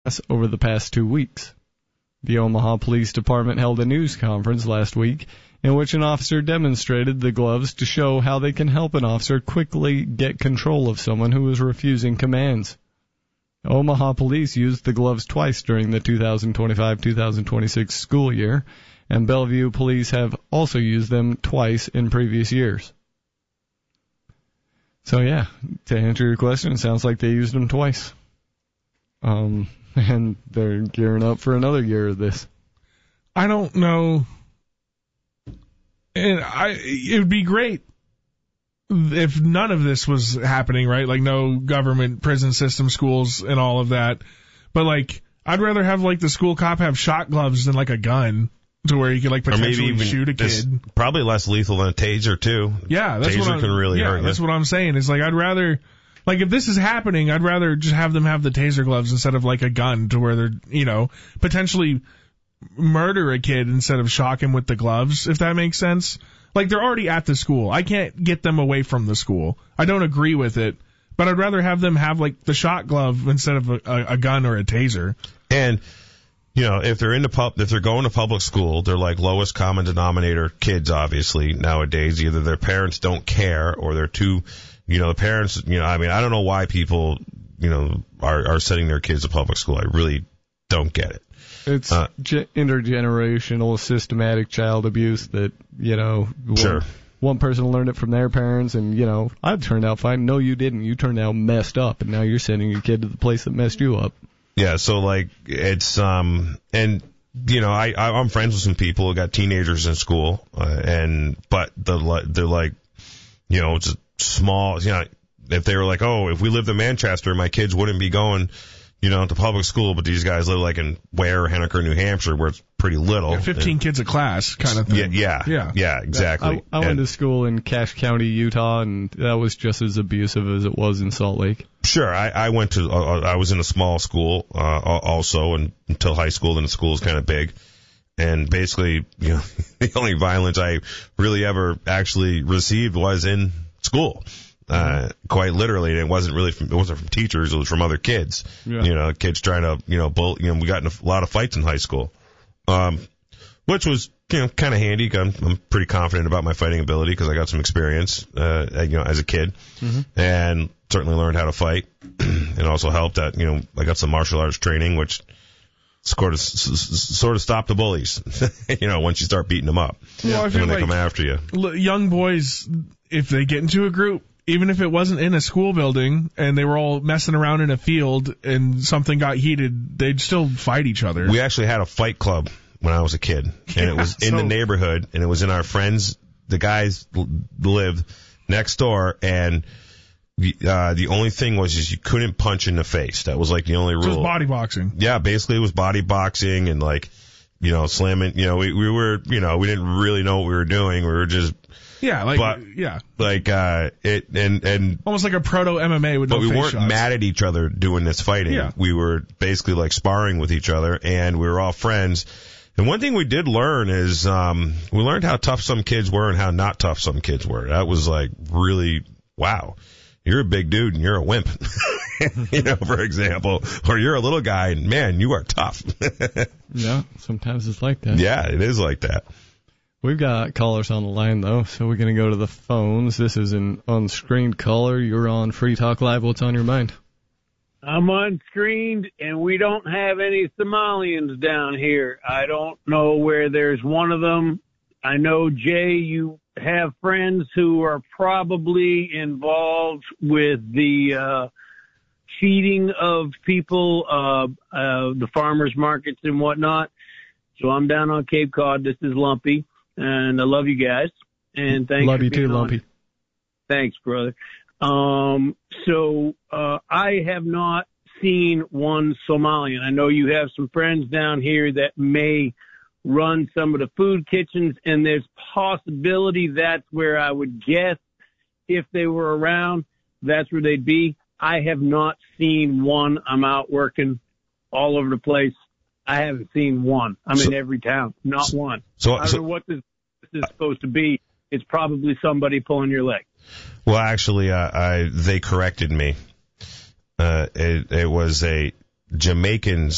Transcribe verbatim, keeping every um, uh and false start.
class over the past two weeks. The Omaha Police Department held a news conference last week in which an officer demonstrated the gloves to show how they can help an officer quickly get control of someone who is refusing commands. Omaha Police used the gloves twice during the two thousand twenty-five two thousand twenty-six school year, and Bellevue Police have also used them twice in previous years. So yeah, to answer your question, it sounds like they used them twice. Um, and they're gearing up for another year of this. I don't know. And I, it would be great if none of this was happening, right? Like no government, prison system, schools, and all of that. But like, I'd rather have like the school cop have shot gloves than like a gun, to where you could like potentially shoot a kid. Probably less lethal than a taser too. Yeah, that's taser what I'm, can really yeah, hurt you. That's what I'm saying. It's like I'd rather, like if this is happening, I'd rather just have them have the taser gloves instead of like a gun, to where they're, you know, potentially murder a kid instead of shock him with the gloves, if that makes sense. Like, they're already at the school. I can't get them away from the school. I don't agree with it, but I'd rather have them have, like, the shot glove instead of a, a, a gun or a taser. And, you know, if they're into pub, if they're going to public school, they're like lowest common denominator kids, obviously, nowadays. Either their parents don't care or they're too, you know, the parents, you know, I mean, I don't know why people, you know, are, are sending their kids to public school. I really don't get it. It's uh, ge- intergenerational systematic child abuse that, you know, one, sure. one person learned it from their parents, and, you know, I turned out fine. No, you didn't. You turned out messed up, and now you're sending your kid to the place that messed you up. Yeah, so, like, it's, um, and, you know, I, I, I'm friends with some people who got teenagers in school, uh, and, but the, they're like, you know, it's a small, you know, if they were like, oh, if we lived in Manchester, my kids wouldn't be going, you know, to public school, but these guys live like in Ware, Henniker, New Hampshire, where it's pretty little. Yeah, fifteen and, kids a class kind of thing. Yeah, yeah, yeah, yeah exactly. I, I went to school in Cache County, Utah, and that was just as abusive as it was in Salt Lake. Sure, I, I went to, uh, I was in a small school uh, also and, until high school, then the school was kind of big. And basically, you know, the only violence I really ever actually received was in school. Uh, quite literally, and it wasn't really from, it wasn't from teachers, it was from other kids. Yeah. You know, kids trying to, you know, bull, you know, we got in a lot of fights in high school. Um, which was, you know, kind of handy. I'm, I'm pretty confident about my fighting ability because I got some experience, uh, you know, as a kid, mm-hmm. and certainly learned how to fight. It also helped that, you know, I got some martial arts training, which sort of, sort of stopped the bullies, you know, once you start beating them up. Well, I feel when they like come after you. Young boys, if they get into a group, even if it wasn't in a school building and they were all messing around in a field and something got heated, they'd still fight each other. We actually had a fight club when I was a kid, and yeah, it was in so, the neighborhood, and it was in our friends, the guys lived next door, and the, uh, the only thing was is you couldn't punch in the face. That was like the only rule. So it was body boxing. Yeah, basically it was body boxing and like, you know, slamming, you know, we, we were, you know, we didn't really know what we were doing. We were just, Yeah, like but, yeah, like uh, it and and almost like a proto M M A with no face shots. But we weren't shots. mad at each other doing this fighting. Yeah. We were basically like sparring with each other, and we were all friends. And one thing we did learn is um, we learned how tough some kids were and how not tough some kids were. That was like really wow. You're a big dude and you're a wimp, you know, for example, or you're a little guy and man, you are tough. Yeah, sometimes it's like that. Yeah, it is like that. We've got callers on the line, though, so we're going to go to the phones. This is an unscreened caller. You're on Free Talk Live. What's on your mind? I'm unscreened, and we don't have any Somalians down here. I don't know where there's one of them. I know, Jay, you have friends who are probably involved with the uh, feeding of people, uh, uh, the farmers markets and whatnot. So I'm down on Cape Cod. This is Lumpy. And I love you guys. And thanks love for you being too, on. Lumpy. Thanks, brother. Um, so uh, I have not seen one Somalian. I know you have some friends down here that may run some of the food kitchens, and there's possibility that's where I would guess if they were around, that's where they'd be. I have not seen one. I'm out working all over the place. I haven't seen one. I'm so, in every town. Not so, one. So, I don't so, know what this, this is supposed to be. It's probably somebody pulling your leg. Well, actually, uh, I, they corrected me. Uh, it, it was a Jamaicans